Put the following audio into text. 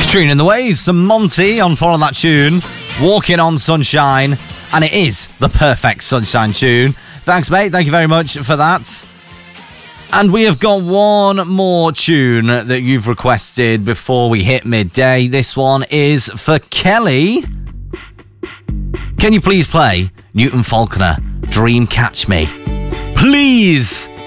Tune in the ways, some Monty on Follow That Tune, Walking on Sunshine, and it is the perfect Sunshine tune. Thanks, mate. Thank you very much for that. And we have got one more tune that you've requested before we hit midday. This one is for Kelly. Can you please play Newton Faulkner, Dream Catch Me? Please!